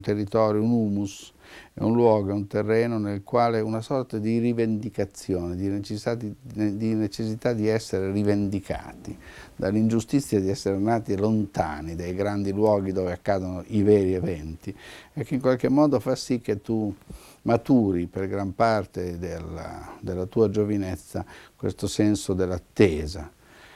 territorio, un humus, è un luogo, è un terreno nel quale una sorta di rivendicazione, di necessità di essere rivendicati, dall'ingiustizia di essere nati lontani dai grandi luoghi dove accadono i veri eventi, e che in qualche modo fa sì che tu maturi per gran parte della tua giovinezza questo senso dell'attesa.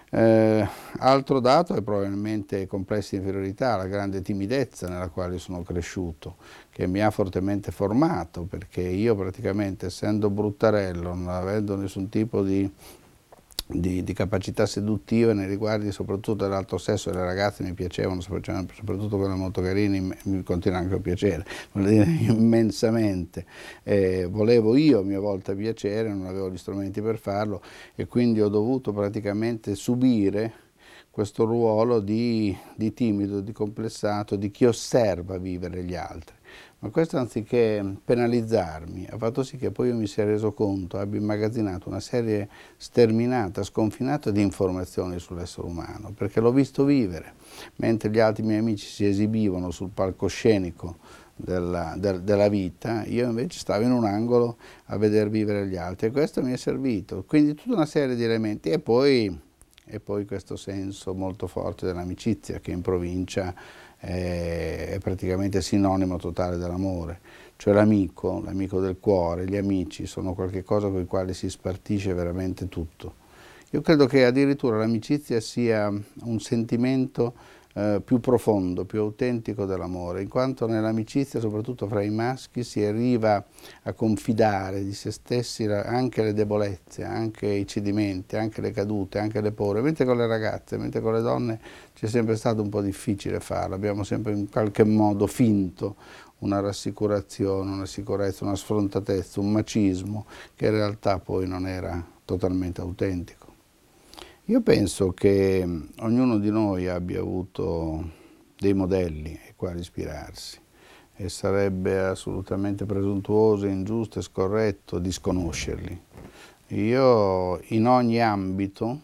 Altro dato è probabilmente i complessi di inferiorità, la grande timidezza nella quale sono cresciuto, che mi ha fortemente formato, perché io praticamente, essendo bruttarello, non avendo nessun tipo di capacità seduttiva nei riguardi soprattutto dell'altro sesso, e le ragazze mi piacevano, soprattutto quelle molto carine, mi continua anche a piacere, voglio dire, immensamente. Volevo io a mia volta piacere, non avevo gli strumenti per farlo, e quindi ho dovuto praticamente subire questo ruolo di timido, di complessato, di chi osserva vivere gli altri. Ma questo, anziché penalizzarmi, ha fatto sì che poi io mi sia reso conto, abbia immagazzinato una serie sterminata, sconfinata di informazioni sull'essere umano, perché l'ho visto vivere, mentre gli altri miei amici si esibivano sul palcoscenico della vita, io invece stavo in un angolo a veder vivere gli altri, e questo mi è servito. Quindi tutta una serie di elementi, e poi questo senso molto forte dell'amicizia, che in provincia è praticamente sinonimo totale dell'amore, cioè l'amico del cuore, gli amici sono qualcosa con i quali si spartisce veramente tutto. Io credo che addirittura l'amicizia sia un sentimento più profondo, più autentico dell'amore, in quanto nell'amicizia, soprattutto fra i maschi, si arriva a confidare di se stessi anche le debolezze, anche i cedimenti, anche le cadute, anche le paure, mentre con le ragazze, mentre con le donne ci è sempre stato un po' difficile farlo, abbiamo sempre in qualche modo finto una rassicurazione, una sicurezza, una sfrontatezza, un macismo che in realtà poi non era totalmente autentico. Io penso che ognuno di noi abbia avuto dei modelli ai quali ispirarsi, e sarebbe assolutamente presuntuoso, ingiusto e scorretto disconoscerli. Io in ogni ambito,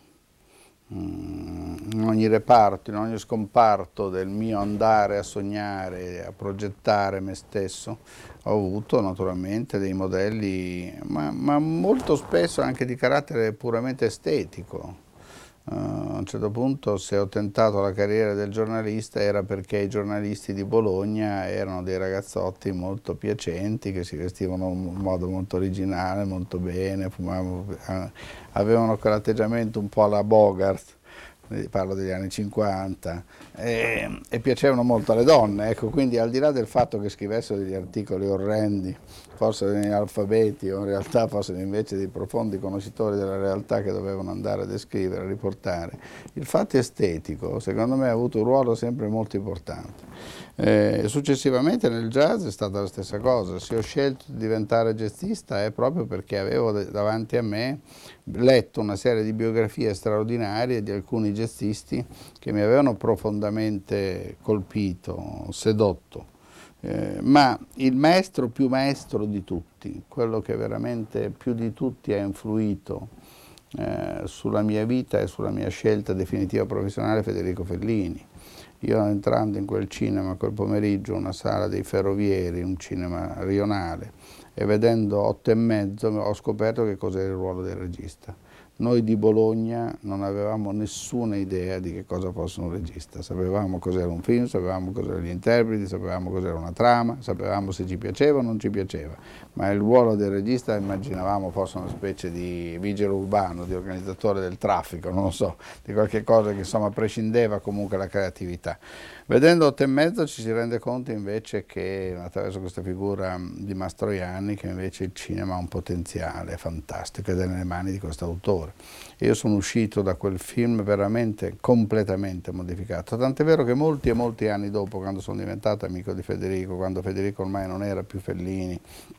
in ogni reparto, in ogni scomparto del mio andare a sognare, a progettare me stesso, ho avuto naturalmente dei modelli, ma molto spesso anche di carattere puramente estetico. A un certo punto, se ho tentato la carriera del giornalista, era perché i giornalisti di Bologna erano dei ragazzotti molto piacenti, che si vestivano in modo molto originale, molto bene, avevano quell'atteggiamento un po' alla Bogart, parlo degli anni 50, e piacevano molto alle donne, ecco. Quindi, al di là del fatto che scrivessero degli articoli orrendi, forse degli analfabeti, o in realtà fossero invece dei profondi conoscitori della realtà che dovevano andare a descrivere, a riportare, il fatto estetico secondo me ha avuto un ruolo sempre molto importante. Successivamente nel jazz è stata la stessa cosa. Se ho scelto di diventare jazzista è proprio perché avevo davanti a me letto una serie di biografie straordinarie di alcuni jazzisti che mi avevano profondamente colpito, sedotto. Ma il maestro più maestro di tutti, quello che veramente più di tutti ha influito sulla mia vita e sulla mia scelta definitiva professionale, è Federico Fellini. Io, entrando in quel cinema quel pomeriggio, una sala dei Ferrovieri, un cinema rionale, e vedendo 8:30 ho scoperto che cos'era il ruolo del regista. Noi di Bologna non avevamo nessuna idea di che cosa fosse un regista, sapevamo cos'era un film, sapevamo cos'erano gli interpreti, sapevamo cos'era una trama, sapevamo se ci piaceva o non ci piaceva, ma il ruolo del regista immaginavamo fosse una specie di vigile urbano, di organizzatore del traffico, non lo so, di qualche cosa che insomma prescindeva comunque dalla creatività. Vedendo 8:30 ci si rende conto invece che, attraverso questa figura di Mastroianni, che invece il cinema ha un potenziale fantastico ed è nelle mani di questo autore. E io sono uscito da quel film veramente completamente modificato, tant'è vero che molti e molti anni dopo, quando sono diventato amico di Federico, quando Federico ormai non era più Fellini,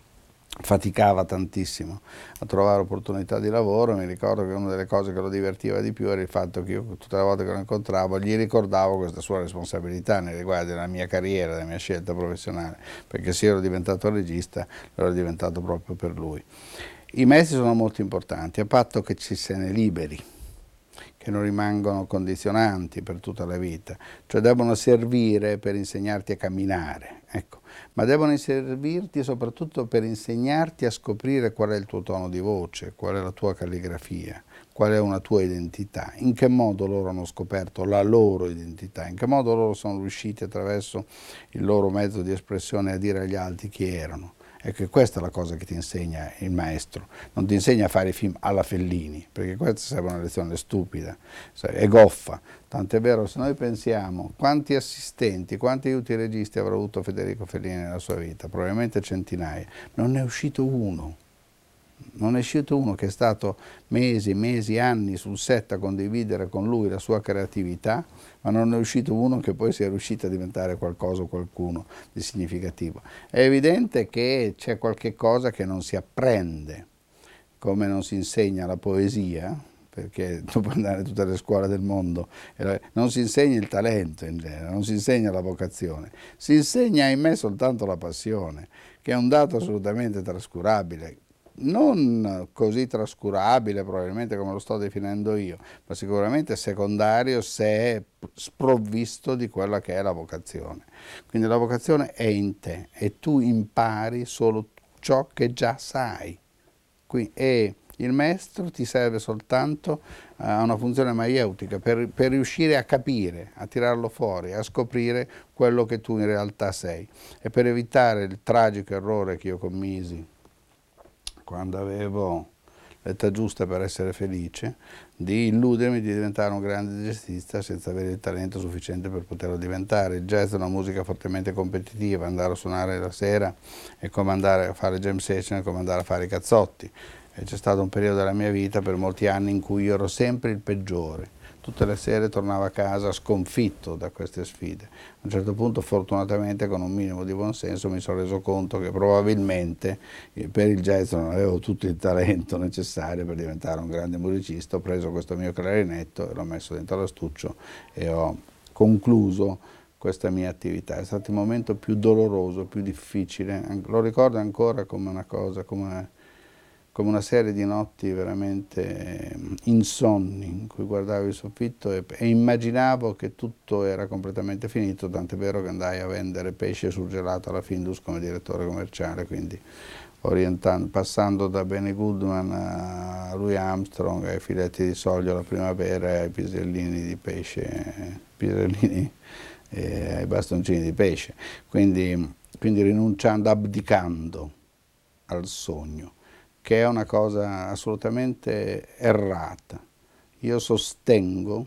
faticava tantissimo a trovare opportunità di lavoro, mi ricordo che una delle cose che lo divertiva di più era il fatto che io, tutte le volte che lo incontravo, gli ricordavo questa sua responsabilità nei riguardi della mia carriera, della mia scelta professionale, perché se ero diventato regista, ero diventato proprio per lui. I mezzi sono molto importanti, a patto che ci se ne liberi. che non rimangono condizionanti per tutta la vita, cioè devono servire per insegnarti a camminare, ecco, ma devono servirti soprattutto per insegnarti a scoprire qual è il tuo tono di voce, qual è la tua calligrafia, qual è una tua identità, in che modo loro hanno scoperto la loro identità, in che modo loro sono riusciti attraverso il loro mezzo di espressione a dire agli altri chi erano. Ecco, questa è la cosa che ti insegna il maestro, non ti insegna a fare i film alla Fellini, perché questa sarebbe una lezione stupida, è goffa. Tant'è vero, se noi pensiamo quanti assistenti, quanti aiuti registi avrà avuto Federico Fellini nella sua vita, probabilmente centinaia, non ne è uscito uno. Non è uscito uno che è stato mesi, anni sul set a condividere con lui la sua creatività, ma non è uscito uno che poi sia riuscito a diventare qualcosa o qualcuno di significativo. È evidente che c'è qualche cosa che non si apprende, come non si insegna la poesia, perché tu puoi andare in tutte le scuole del mondo, non si insegna il talento in genere, non si insegna la vocazione, si insegna in me soltanto la passione, che è un dato assolutamente trascurabile. Non così trascurabile probabilmente come lo sto definendo io, ma sicuramente secondario se è sprovvisto di quella che è la vocazione. Quindi la vocazione è in te e tu impari solo ciò che già sai. E il maestro ti serve soltanto a una funzione maieutica per riuscire a capire, a tirarlo fuori, a scoprire quello che tu in realtà sei e per evitare il tragico errore che io commisi quando avevo l'età giusta per essere felice, di illudermi di diventare un grande jazzista senza avere il talento sufficiente per poterlo diventare. Il jazz è una musica fortemente competitiva, andare a suonare la sera è come andare a fare jam session, è come andare a fare i cazzotti. E c'è stato un periodo della mia vita per molti anni in cui io ero sempre il peggiore. Tutte le sere tornavo a casa sconfitto da queste sfide. A un certo punto, fortunatamente, con un minimo di buonsenso, mi sono reso conto che probabilmente per il jazz non avevo tutto il talento necessario per diventare un grande musicista. Ho preso questo mio clarinetto e l'ho messo dentro l'astuccio e ho concluso questa mia attività. È stato il momento più doloroso, più difficile. Lo ricordo ancora come una cosa, come una serie di notti veramente insonni in cui guardavo il soffitto e immaginavo che tutto era completamente finito, tant'è vero che andai a vendere pesce surgelato alla Findus come direttore commerciale, quindi passando da Benny Goodman a Louis Armstrong, ai filetti di soglio alla primavera e ai pisellini di pesce, ai bastoncini di pesce, quindi rinunciando, abdicando al sogno, che è una cosa assolutamente errata. Io sostengo,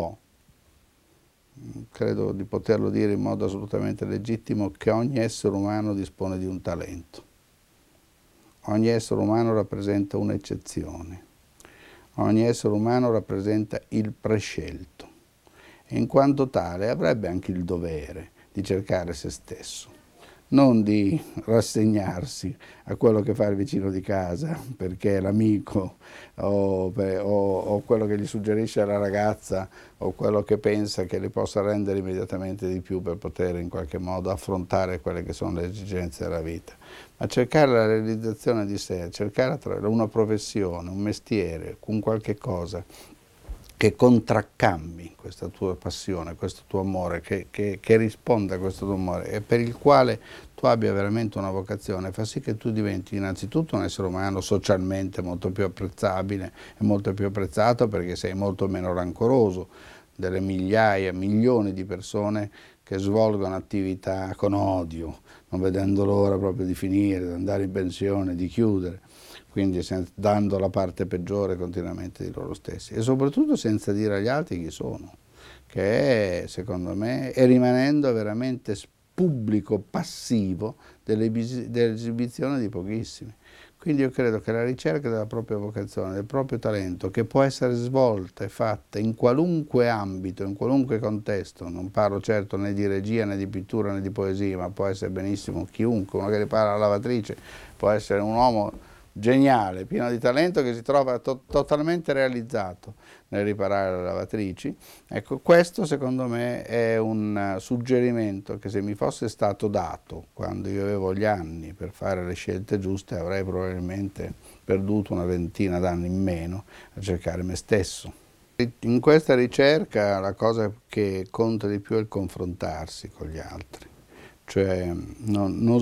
credo di poterlo dire in modo assolutamente legittimo, che ogni essere umano dispone di un talento. Ogni essere umano rappresenta un'eccezione. Ogni essere umano rappresenta il prescelto. E in quanto tale avrebbe anche il dovere di cercare se stesso. Non di rassegnarsi a quello che fa il vicino di casa perché è l'amico o quello che gli suggerisce la ragazza o quello che pensa che le possa rendere immediatamente di più per poter in qualche modo affrontare quelle che sono le esigenze della vita, ma cercare la realizzazione di sé, cercare una professione, un mestiere, un qualche cosa che contraccambi questa tua passione, questo tuo amore, che risponda a questo tuo amore e per il quale tu abbia veramente una vocazione, fa sì che tu diventi innanzitutto un essere umano socialmente molto più apprezzabile e molto più apprezzato perché sei molto meno rancoroso delle migliaia, milioni di persone che svolgono attività con odio, non vedendo l'ora proprio di finire, di andare in pensione, di chiudere, quindi dando la parte peggiore continuamente di loro stessi e soprattutto senza dire agli altri chi sono, che è, secondo me, e rimanendo veramente pubblico, passivo dell'esibizione di pochissimi. Quindi io credo che la ricerca della propria vocazione, del proprio talento, che può essere svolta e fatta in qualunque ambito, in qualunque contesto, non parlo certo né di regia né di pittura né di poesia, ma può essere benissimo chiunque, uno che ripara la lavatrice, può essere un uomo geniale, pieno di talento che si trova totalmente realizzato nel riparare le lavatrici. Ecco, questo secondo me è un suggerimento che se mi fosse stato dato quando io avevo gli anni per fare le scelte giuste avrei probabilmente perduto una ventina d'anni in meno a cercare me stesso. In questa ricerca la cosa che conta di più è il confrontarsi con gli altri, cioè non